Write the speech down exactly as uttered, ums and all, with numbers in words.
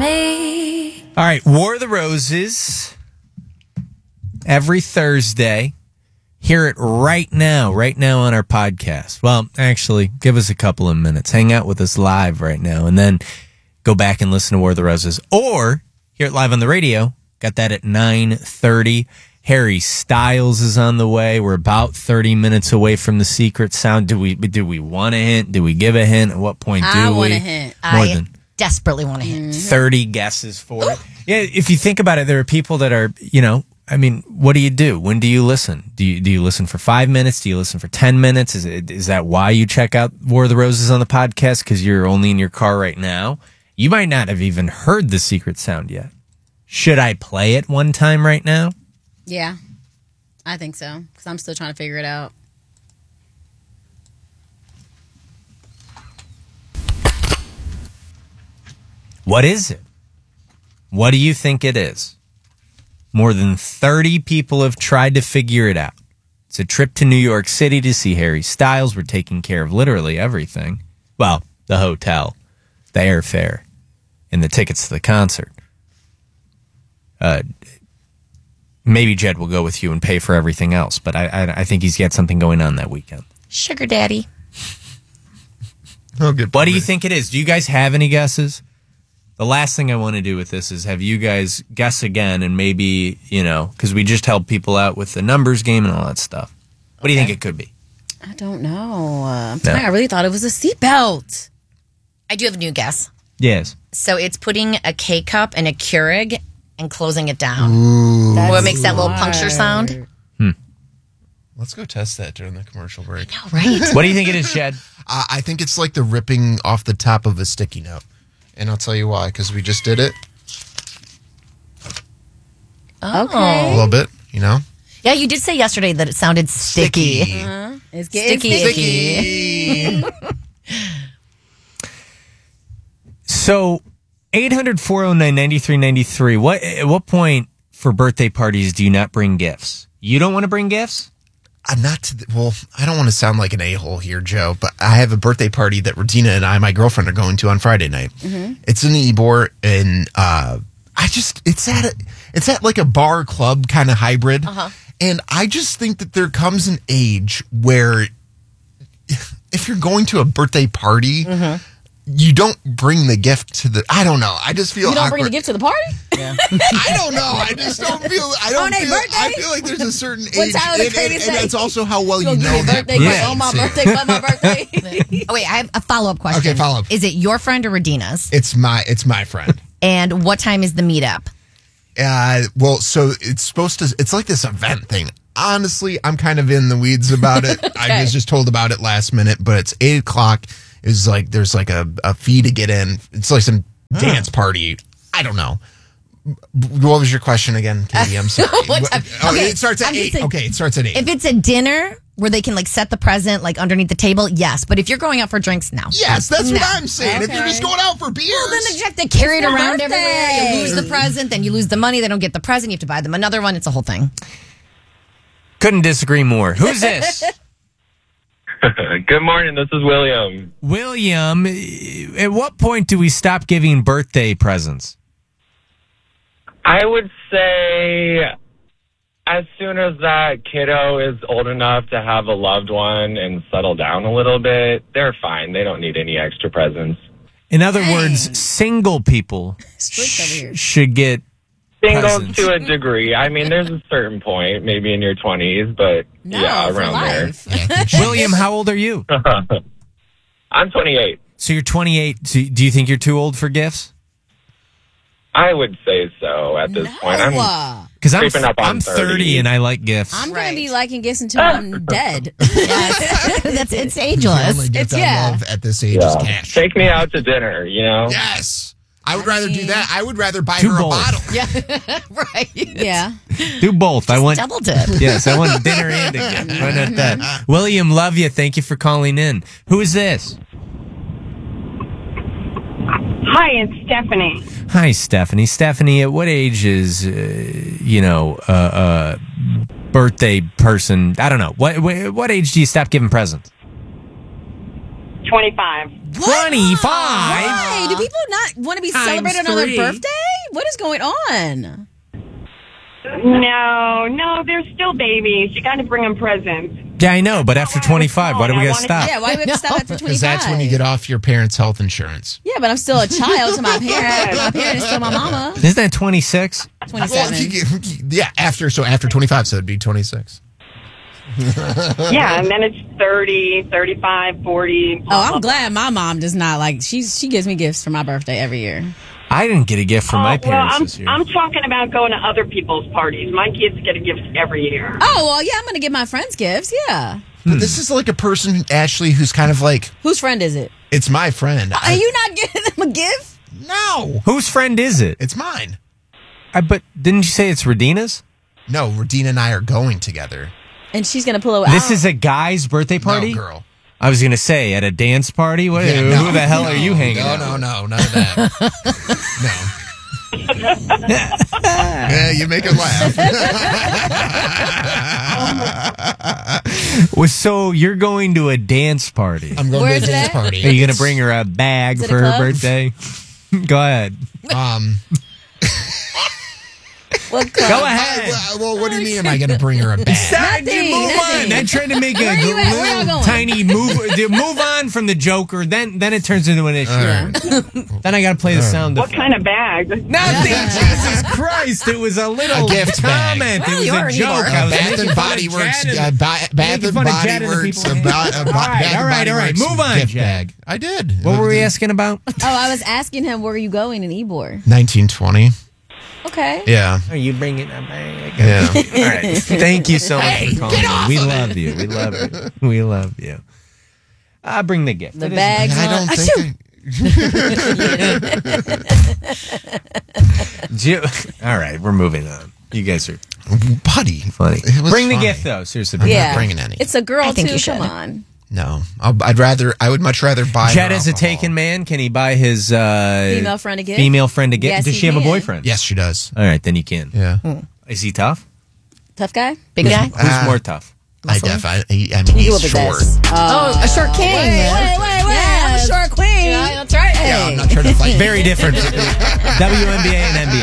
me. All right, War of the Roses. Every Thursday. Hear it right now, right now on our podcast. Well, actually, give us a couple of minutes. Hang out with us live right now, and then go back and listen to War of the Roses. Or hear it live on the radio. Got that at nine thirty. Harry Styles is on the way. We're about thirty minutes away from the secret sound. Do we do we want a hint? Do we give a hint? At what point do I we? want a hint. More I than desperately want a hint. thirty guesses for it. Yeah, if you think about it, there are people that are, you know, I mean, what do you do? When do you listen? Do you do you listen for five minutes? Do you listen for ten minutes? Is it is that why you check out War of the Roses on the podcast? Because you're only in your car right now? You might not have even heard the secret sound yet. Should I play it one time right now? Yeah, I think so. Because I'm still trying to figure it out. What is it? What do you think it is? More than thirty people have tried to figure it out. It's a trip to New York City to see Harry Styles. We're taking care of literally everything. Well, the hotel, the airfare, and the tickets to the concert. Uh, maybe Jed will go with you and pay for everything else, but I, I, I think he's got something going on that weekend. Sugar daddy. Oh, good. What do you think it is? Do you guys have any guesses? The last thing I want to do with this is have you guys guess again and maybe, you know, because we just helped people out with the numbers game and all that stuff. What do you think it could be? I don't know. Uh, I'm No. I really thought it was a seatbelt. I do have a new guess. Yes. So it's putting a K cup and a Keurig and closing it down. Ooh. What makes that little puncture sound? Let's go test that during the commercial break. No, right? What do you think it is, Jed? Uh, I think it's like the ripping off the top of a sticky note. And I'll tell you why, because we just did it a Okay. little bit, you know? Yeah, you did say yesterday that it sounded sticky. Uh-huh. It's getting Sticky, sticky. Sticky. So, eight hundred, four oh nine, nine three nine three. What, at what point for birthday parties do you not bring gifts? You don't want to bring gifts? I'm not to the, well, I don't want to sound like an a-hole here, Joe, but I have a birthday party that Regina and I, my girlfriend, are going to on Friday night. Mm-hmm. It's in Ybor, and uh, I just, it's at, a, it's at like a bar club kind of hybrid. Uh-huh. And I just think that there comes an age where if you're going to a birthday party, mm-hmm. you don't bring the gift to the, I don't know. I just feel You don't awkward. bring the gift to the party? I don't know. I just don't feel. I don't On a feel. birthday? I feel like there's a certain What age, Tyler, the and, and, Creator and say? that's also how well you You know gonna give me a that birthday person. gift on my birthday for my birthday? Oh, wait, I have a follow-up question. Okay, follow up. Is it your friend or Radina's? It's my. It's my friend. And what time is the meetup? Uh, well, so it's supposed to. It's like this event thing. Honestly, I'm kind of in the weeds about it. I was just told about it last minute, but it's eight o'clock. It's like there's like a, a fee to get in. It's like some dance party. I don't know. What was your question again, Katie? I'm sorry. What time? Oh, Okay, it starts at I'm just eight. saying- Okay, it starts at eight. If it's a dinner where they can like set the present like underneath the table, yes. But if you're going out for drinks, no. Yes, that's No. what I'm saying. If you're Okay. just going out for beers, Well, then you have to carry it It's my around birthday. everywhere. You lose the present, then you lose the money. They don't get the present. You have to buy them another one. It's a whole thing. Couldn't disagree more. Who's this? Good morning. This is William. William, at what point do we stop giving birthday presents? I would say as soon as that kiddo is old enough to have a loved one and settle down a little bit, they're fine. They don't need any extra presents. In other words, single people Strict over here. sh- should get Single presents. to a degree. I mean, there's a certain point, maybe in your twenties, but No, yeah, for around life. William, how old are you? there. I'm twenty-eight. So you're twenty-eight. So do you think you're too old for gifts? I would say so at this point. I'm No. Because I'm, creeping up on I'm thirty thirty. and I like gifts. I'm Right. gonna be liking gifts until I'm dead. That's it's the ageless. only gift It's- I yeah. love at this age yeah. is cash. Take me out to dinner, you know? Yes. I would rather do that. I would rather buy Too her bold. a bottle. Yeah, right. Yeah. Do both. I want Double dip. yes, I want dinner and a gift. Why not that? William, love you. Thank you for calling in. Who is this? Hi, it's Stephanie. Hi, Stephanie. Stephanie, at what age is, uh, you know, a uh, uh, birthday person? I don't know. What, what what age do you stop giving presents? twenty-five. twenty-five? Why? Do people not want to be Times celebrated on their three. birthday? What is going on? No, no, they're still babies. You got to bring them presents. Yeah, I know, but after twenty-five, why do we I got to wanna- stop? Yeah, why do we have to stop after twenty-five? Because that's when you get off your parents' health insurance. Yeah, but I'm still a child to my parents. My parents are still my mama. Isn't that twenty-six? Well, twenty-seven. if you get- yeah, after so after twenty-five, so it'd be twenty-six. Yeah, and then it's thirty, thirty-five, forty. Oh, I'm glad my mom does not like. She's she gives me gifts for my birthday every year. I didn't get a gift from my Oh, well, parents I'm, this year. I'm talking about going to other people's parties. My kids get a gift every year. Oh well, yeah, I'm gonna give my friends gifts. Yeah. But this is like a person, Ashley, who's kind of like, Whose friend is it? it's my friend. Are I- you not giving them a gift? No, Whose friend is it? it's mine. I, but didn't you say it's Radina's? No, Radina and I are going together. And she's gonna pull a. This is a guy's birthday party? No, girl. I was going to say, at a dance party? What, Yeah, who no, the hell no, are you hanging no, out No, with? no, none of that. No. Yeah, you make her laugh. Well, so you're going to a dance party. I'm going Where's to a it dance at? party. Are you going to bring her a bag Is it for a her club? birthday? Go ahead. Um, What Go club? ahead. I- well, what do you mean? Am I going to bring her a bag? Stop, dude, Nothing, move nothing. on. I'm trying to make a Where are you at? Where y'all little going? tiny move. dude, Move on from the Joker. Then, then it turns into an issue. right. Then I got to play the sound. What effect. kind of bag? Nothing. Jesus Christ! It was a little A gift bag. comment. Well, it you was are a an joke. Igor. I was Bath making and fun Body of Works. Chad Uh, and- ba- Bath making and fun of Body Chad and the Works. people. A, ba- a, ba- All right, Bath all and right, Body all right. Works Move on, gift Chad. bag. I did. What were we asking about? Oh, I was asking him where are you going in Ybor. nineteen twenty. Okay. Yeah. Are you bringing a bag? Yeah. All right. Thank you so much Hey, for calling. get in. off We of love it. you. We love you. We love you. I bring the gift. The It is- bags I on. don't think. Do you- All right, we're moving on. You guys are I, buddy. funny. It was Bring the funny. gift though. Seriously. I'm bring Yeah. not bringing any. It's a girl I think too. you should. Come on. No, I'll, I'd rather. I would much rather buy. Chad her is a alcohol. taken man. Can he buy his uh, Female friend a gift? Female friend a gift? Yes, Does he she have a can. boyfriend? Yes, she does. All right, then you can. Yeah. Is he tough? Tough guy? Big guy. Who's Uh, more tough? I def. I, he- I mean, You he's will short. possess. Oh, a short king. Wait, wait, wait, wait. Yes. I'm a short queen. Yeah, that's right. Yeah, I'm not trying to fight. Very different. W N B A and N B A.